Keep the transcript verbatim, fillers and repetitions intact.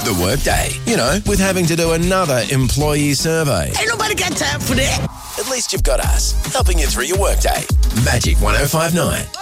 the workday. You know, with having to do another employee survey. Ain't nobody got time for that. At least you've got us, helping you through your workday. Magic one oh five nine.